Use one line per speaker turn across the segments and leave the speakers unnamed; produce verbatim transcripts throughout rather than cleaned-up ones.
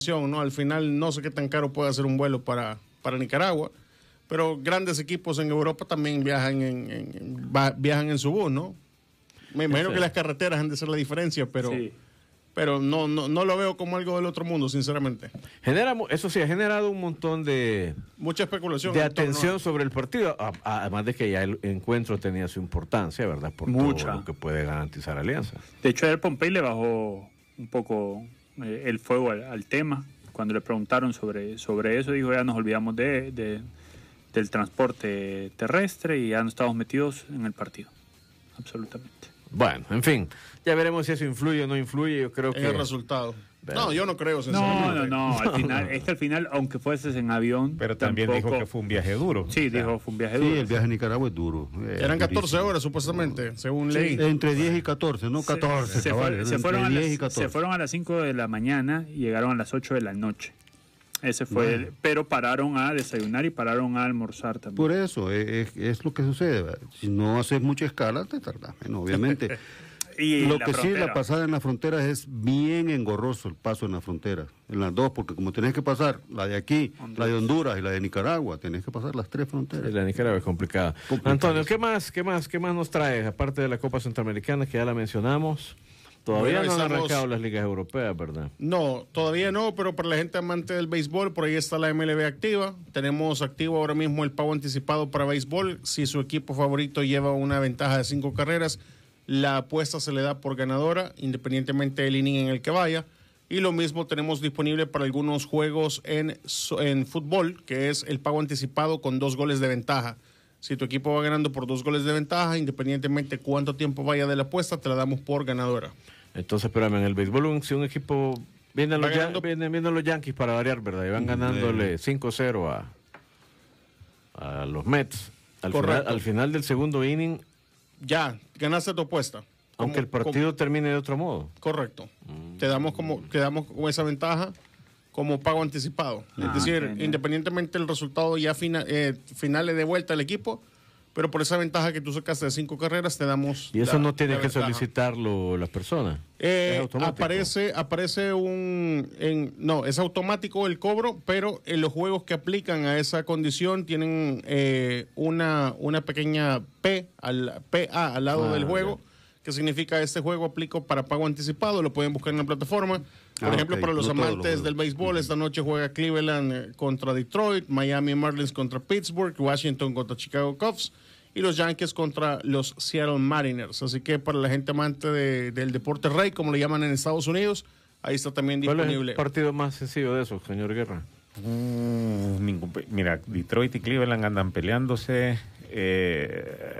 ¿no? Al final no sé qué tan caro puede ser un vuelo para, para Nicaragua, pero grandes equipos en Europa también viajan en, en, en va, viajan en su bus, ¿no? Me imagino sí. que las carreteras han de ser la diferencia, pero, sí. pero no, no, no lo veo como algo del otro mundo, sinceramente.
Genera, eso sí, ha generado un montón de...
Mucha especulación.
De atención sobre el partido, además de que ya el encuentro tenía su importancia, ¿verdad? Por
Mucha.
todo lo que puede garantizar Alianza.
De hecho, ayer Pompey le bajó un poco eh, el fuego al, al tema. Cuando le preguntaron sobre, sobre eso, dijo, ya nos olvidamos de, de, del transporte terrestre y ya no estamos metidos en el partido. Absolutamente.
Bueno, en fin, ya veremos si eso influye o no influye. Yo creo
en
que...
el resultado.
Pero...
No, yo no creo, sinceramente.
No, no, no. Al final, es que al final, aunque fueses en avión...
Pero también
tampoco...
dijo que fue un viaje duro.
Sí, o sea, dijo fue un viaje duro.
Sí, el viaje a Nicaragua es duro.
Eran catorce horas, supuestamente, según ley.
Sí, entre diez y catorce, no catorce.
Se, se, fue, se, fueron a las, se fueron a las cinco de la mañana y llegaron a las ocho de la noche. Ese fue, bueno. el, pero pararon a desayunar y pararon a almorzar también.
Por eso, es, es lo que sucede. ¿Verdad? Si no haces mucha escala, te tardas menos, obviamente. y lo que frontera. sí, la pasada en las fronteras es bien engorroso el paso en las fronteras, en las dos, porque como tenés que pasar la de aquí, Honduras. la de Honduras y la de Nicaragua, tenés que pasar las tres fronteras.
Sí, la de Nicaragua es complicada. Antonio, ¿qué más, qué más, qué más nos traes, aparte de la Copa Centroamericana, que ya la mencionamos? Todavía bueno, no han arrancado las ligas europeas, ¿verdad?
No, todavía no, pero para la gente amante del béisbol, por ahí está la M L B activa. Tenemos activo ahora mismo el pago anticipado para béisbol. Si su equipo favorito lleva una ventaja de cinco carreras, la apuesta se le da por ganadora, independientemente del inning en el que vaya. Y lo mismo tenemos disponible para algunos juegos en, en fútbol, que es el pago anticipado con dos goles de ventaja. Si tu equipo va ganando por dos goles de ventaja, independientemente cuánto tiempo vaya de la apuesta, te la damos por ganadora.
Entonces, espérame, en el béisbol, si un equipo... Vienen los, ganando... vienen, vienen los Yankees para variar, ¿verdad? Y van ganándole cinco cero a, a los Mets. Al final, al final del segundo inning...
Ya, ganaste tu apuesta.
Aunque como, el partido como... termine de otro modo.
Correcto. Mm. Te damos como, quedamos con esa ventaja como pago anticipado. Ah, es decir, genial. Independientemente del resultado ya fina, eh, finales de vuelta al equipo, pero por esa ventaja que tú sacaste de cinco carreras te damos.
Y eso
la,
no tiene que
ventaja.
solicitarlo las personas.
Eh, aparece, aparece un, en, no, es automático el cobro, pero en los juegos que aplican a esa condición tienen eh, una, una pequeña P, al, P A al lado ah, del juego. Ya. Que significa este juego aplico para pago anticipado, lo pueden buscar en la plataforma. Por ah, ejemplo, okay. para los no amantes los del béisbol, esta noche juega Cleveland contra Detroit, Miami Marlins contra Pittsburgh, Washington contra Chicago Cubs y los Yankees contra los Seattle Mariners. Así que para la gente amante de, del deporte rey, como le llaman en Estados Unidos, ahí está también disponible.
¿Cuál es el partido más sencillo de eso, señor Guerra?
Mm, ningún, mira, Detroit y Cleveland andan peleándose. Eh,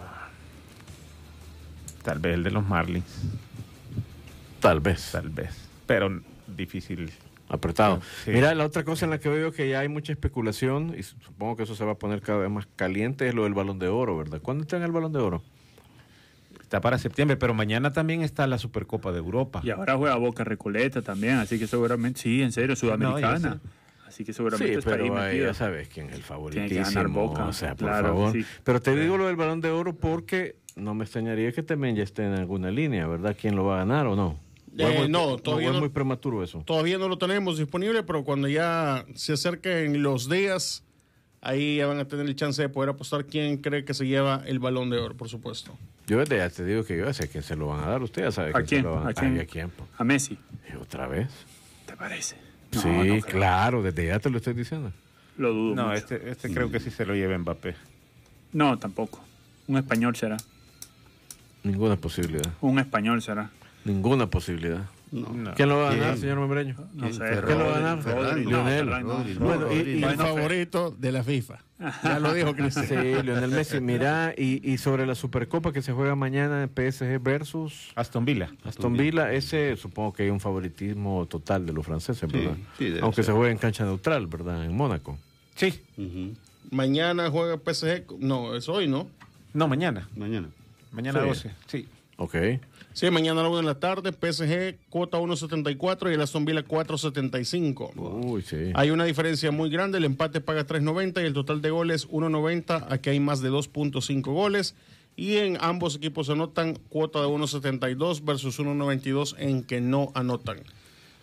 Tal vez el de los Marlins.
Tal vez.
Tal vez. Pero difícil.
Apretado. Sí. Mira, la otra cosa en la que veo que ya hay mucha especulación, y supongo que eso se va a poner cada vez más caliente, es lo del Balón de Oro, ¿verdad? ¿Cuándo está en el Balón de Oro?
Está para septiembre, pero mañana también está la Supercopa de Europa.
Y ahora juega Boca Recoleta también, así que seguramente, sí, en serio, Sudamericana. No, así que seguramente
sí,
está
pero
ahí metido.
Ya sabes quién es el favoritísimo.
Tiene que ganar Boca.
O sea, por
claro,
favor.
Sí.
Pero te digo lo del Balón de Oro porque no me extrañaría que también ya esté en alguna línea, ¿verdad? ¿Quién lo va a ganar o no?
Eh,
¿O es muy,
no, todavía
o es
no,
muy prematuro eso.
Todavía no lo tenemos disponible, pero cuando ya se acerquen los días, ahí ya van a tener el chance de poder apostar quién cree que se lleva el Balón de Oro, por supuesto.
Yo desde ya te digo que yo ya sé quién se lo van a dar. Usted ya sabe
¿A
quién,
quién?
se lo van a
dar.
¿A quién?
A Messi.
¿Y otra vez?
¿Te parece?
No, sí, no claro, desde ya te lo estoy diciendo.
Lo dudo
No,
mucho.
este, este sí. Creo que sí se lo lleva Mbappé.
No, tampoco. Un español será.
Ninguna posibilidad.
Un español será.
Ninguna posibilidad.
No.
No. ¿Quién lo va a ganar, señor Membreño?
No sé.
¿Quién lo va a ganar?
Rodri,
Lionel.
no, no, no,
bueno, y, y el favorito de la FIFA. Ya lo dijo Cristian.
Sí, Lionel Messi. Mira, y, y sobre la Supercopa que se juega mañana en P S G versus
Aston Villa.
Aston Villa, ese supongo que hay un favoritismo total de los franceses, ¿verdad?
Sí, sí,
aunque
ser.
se juega en cancha neutral, ¿verdad? En Mónaco.
Sí.
Uh-huh. Mañana juega P S G. No, es hoy, ¿no?
No, mañana.
Mañana.
Mañana
sí.
doce. Sí.
Ok.
Sí, mañana a la una de la tarde, P S G cuota uno setenta y cuatro y el Aston Villa cuatro setenta y cinco.
Uy, sí.
Hay una diferencia muy grande, el empate paga tres noventa y el total de goles uno noventa, aquí hay más de dos punto cinco goles y en ambos equipos anotan cuota de uno setenta y dos versus uno noventa y dos en que no anotan.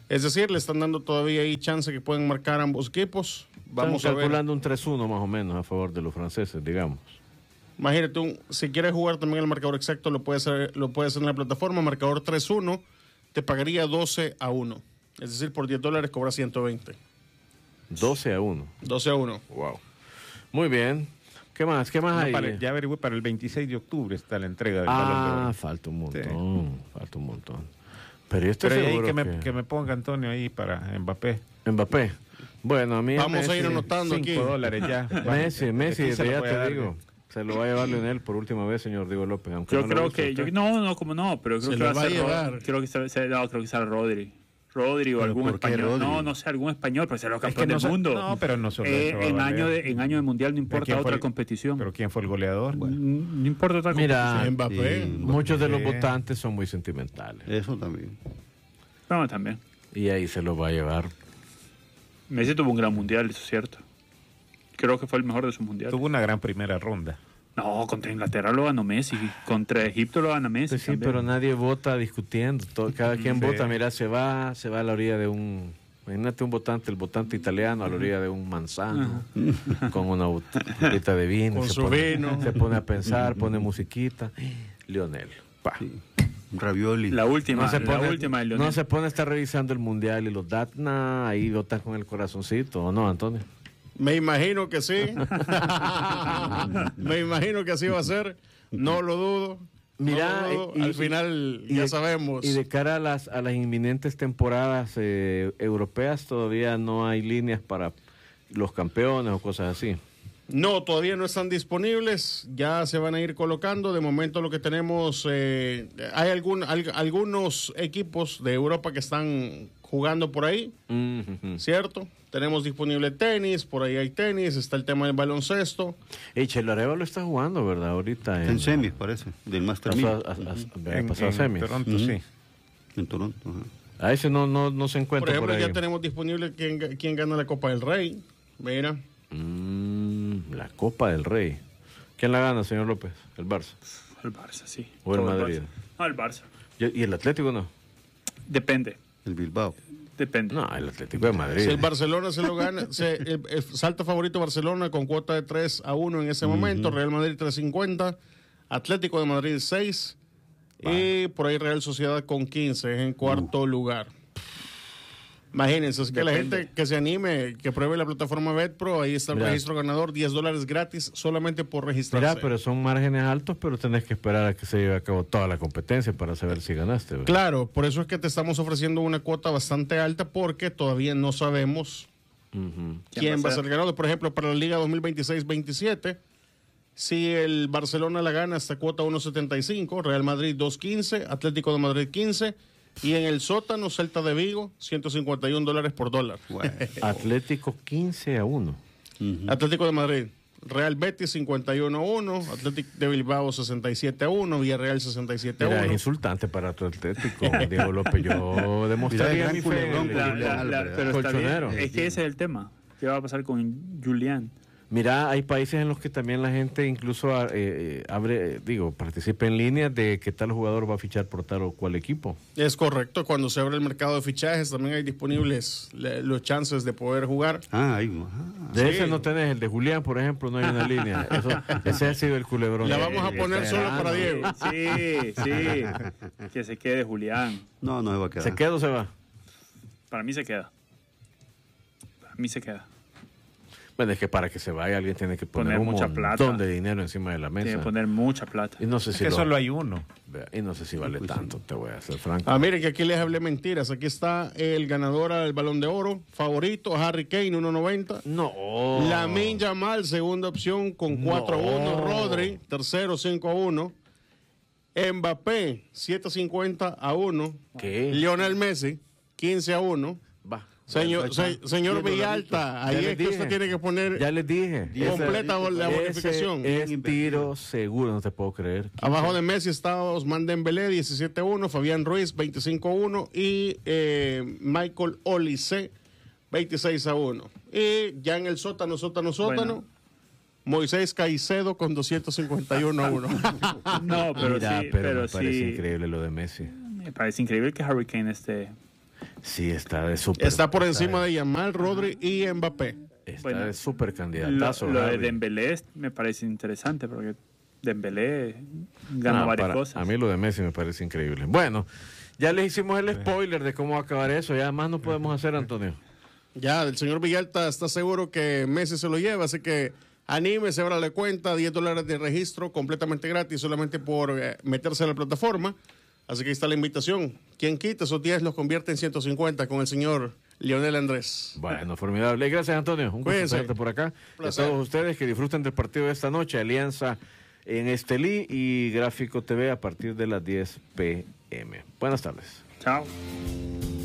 Es decir, le están dando todavía ahí chance que pueden marcar ambos equipos. Vamos
están
a ver.
calculando un tres uno más o menos a favor de los franceses, digamos.
Imagínate, un, si quieres jugar también el marcador exacto, lo puedes hacer, lo puedes hacer en la plataforma. Marcador tres uno, te pagaría doce a uno. Es decir, por diez dólares cobra ciento veinte.
doce a uno.
doce a uno.
Wow. Muy bien. ¿Qué más? ¿Qué más
no,
hay?
Para, ya averigué, para el veintiséis de octubre está la entrega del Balón de Oro.
Ah, falta un montón.
Sí.
Falta un montón. Pero, esto
Pero ahí
seguro
que, me,
que...
que me ponga Antonio ahí para Mbappé.
Mbappé. Bueno, a mí
Vamos
Messi,
a ir anotando aquí.
cinco dólares ya.
Messi, Messi,
Aquí se lo
ya
voy a
te
dar,
digo. Se lo va a llevar Lionel por última vez, señor Diego López. Aunque
Yo
no le
creo
guste a
que,
usted.
yo, no, no, como no, pero creo
Se
que
lo
va a
va a
ser
llevar.
Ro- creo que se, se- no, creo que será Rodri. Rodri o
¿Pero
algún
por qué
español.
Rodri?
No, no sé, algún español, pero será
Es
campeón
que no
del
se-
mundo.
no, pero no solo
Eh,
eso va a
en,
valer.
año de, en año de mundial no importa
quién fue
otra
el-
competición.
Pero ¿quién fue el goleador?
Mm, No importa otra
Mira,
competición.
Mbappé.
Sí.
muchos de los
Sí.
votantes son muy sentimentales.
Eso también.
Bueno, también.
Y ahí se lo va a llevar.
Messi tuvo un gran mundial, eso es cierto. Creo que fue el mejor de su mundial.
Tuvo una gran primera ronda.
No, contra Inglaterra lo ganó Messi. Contra Egipto lo gana Messi.
Pues sí,
también.
pero nadie vota discutiendo. Todo- cada quien
Sí.
vota, mira, se va, se va a la orilla de un... Imagínate un votante, el votante italiano a la orilla de un manzano, con una botellita de vino.
Con
se
su
pone,
vino.
Se pone a pensar, pone musiquita. Lionel. Pa.
Un ravioli.
La última,
No se,
la
pone,
última de Lionel.
no se pone a estar revisando el mundial y los datos, nah, ahí votan con el corazoncito, ¿o no, Antonio?
Me imagino que sí. Me imagino que así va a ser. No lo dudo.
Mira,
No lo dudo.
y-
al
y-
final
y
ya
de-
sabemos.
Y de cara a las, a las inminentes temporadas eh, europeas, todavía no hay líneas para los campeones o cosas así.
No, todavía no están disponibles, ya se van a ir colocando. De momento lo que tenemos, eh, hay algún, al- algunos equipos de Europa que están jugando por ahí,
Ujú.
¿cierto? Tenemos disponible tenis, por ahí hay tenis, está el tema del baloncesto.
Y Chelo Arevalo está jugando, ¿verdad? Ahorita en,
En semis, parece. Del Master
pasó,
mil.
a, a- a-
En,
pasó a
en
semis.
Toronto,
Ujú.
sí.
En Toronto. ajá.
A ese no, no, no se
Por
encuentra por,
ejemplo,
ahí.
ya tenemos disponible quién, ga- quién gana la Copa del Rey. Mira,
Mm, la Copa del Rey. ¿Quién la gana, señor López? ¿El Barça?
El Barça, sí.
¿O el
Todo
Madrid?
Barça. No, el Barça.
¿Y y el Atlético no?
Depende,
El Bilbao.
depende.
No, el Atlético de Madrid.
si el Barcelona se lo gana, se, el, el salta favorito Barcelona con cuota de tres a uno en ese momento, Real Madrid tres cincuenta, Atlético de Madrid seis y por ahí Real Sociedad con quince es en cuarto lugar. Imagínense, es que la
Depende.
gente que se anime, que pruebe la plataforma BetPro, ahí está el
Mira.
registro ganador, diez dólares gratis solamente por registrarse.
Mira, pero son márgenes altos, pero tenés que esperar a que se lleve a cabo toda la competencia para saber si ganaste. ¿verdad?
Claro, por eso es que te estamos ofreciendo una cuota bastante alta porque todavía no sabemos
Ujú.
quién va a ser el ganador. Por ejemplo, para la Liga dos mil veintiséis veintisiete, si el Barcelona la gana, esta cuota uno setenta y cinco, Real Madrid dos quince, Atlético de Madrid quince, y en el sótano, Celta de Vigo, ciento cincuenta y un dólares por dólar.
Bueno.
Atlético quince a uno.
Atlético de Madrid, Real Betis cincuenta y uno a uno, Atlético de Bilbao sesenta y siete a uno, Villarreal sesenta y siete a
Mira, es
uno.
insultante para tu Atlético, Diego López. Yo demostraría
Mira,
mi
el
fe.
gran
en el-
culebrón,
La-
Julián
la- la-
Álvarez.
pero está
Colchonero.
bien. Es que ese es el tema. ¿Qué va a pasar con Julián?
Mira, hay países en los que también la gente incluso ah, eh, abre, eh, digo, participa en líneas de que tal jugador va a fichar por tal o cual equipo.
Es correcto, cuando se abre el mercado de fichajes también hay disponibles le- los chances de poder jugar.
Ah, ahí. ah.
De
Sí.
ese no tenés, el de Julián, por ejemplo, no hay una línea. Eso, ese ha sido el culebrón.
La vamos a poner
Eh,
solo para Diego.
Sí, sí. Que se quede Julián.
No, no se va a quedar.
¿Se queda o se va?
Para mí se queda. Para mí se queda.
Bueno, es que para que se vaya alguien tiene que poner,
Poner
un
mucha
montón
plata.
de dinero encima de la
Tiene
mesa.
que poner mucha plata.
Y no sé
Es
si
que
lo-
solo hay uno.
vea, y no sé si vale tanto, te voy a ser franco.
Ah, miren que aquí les hablé mentiras. Aquí está el ganador al Balón de Oro, favorito, Harry Kane, uno noventa.
No.
Lamine Yamal, segunda opción, con cuatro a uno.
No.
Rodri, tercero, cinco a uno. Mbappé, siete cincuenta a uno.
¿Qué?
Lionel Messi, quince a uno.
Va.
Señor, se- señor
diez
Villalta, ahí
Ya les
es que usted
dije.
tiene que poner
Ya les dije.
completa
Ese-
la
ese
bonificación.
Es tiro seguro, no te puedo creer.
Abajo de Messi está Ousmane Dembélé, diecisiete a uno, Fabián Ruiz, veinticinco a uno y eh, Michael Olise, veintiséis a uno. Y ya en el sótano, sótano, sótano,
Bueno.
Moisés Caicedo con doscientos cincuenta y uno a uno.
No, pero
Mira,
sí,
pero,
pero
me parece
sí.
increíble lo de Messi.
Me parece increíble que Harry Kane esté.
Sí, está de súper.
Está por encima de Yamal, Rodri y Mbappé.
Está
Bueno,
de súper candidatazo.
Lo, lo de Dembélé me parece interesante porque Dembélé ganó
Ah,
varias
para-
cosas.
A mí lo de Messi me parece increíble. Bueno, ya les hicimos el spoiler de cómo va a acabar eso. Ya más no podemos hacer, Antonio.
Ya, el señor Villalta está seguro que Messi se lo lleva, así que anímese, ahora le cuenta, diez dólares de registro completamente gratis, solamente por eh, meterse a la plataforma. Así que ahí está la invitación. Quien quita esos diez los convierte en ciento cincuenta con el señor Lionel Andrés.
Bueno, formidable. Gracias, Antonio. Un gusto
Cuídense.
tenerte por acá. Y a
Placer.
todos ustedes que disfruten del partido de esta noche. Alianza en Estelí y Gráfico T V a partir de las diez p m Buenas tardes.
Chao.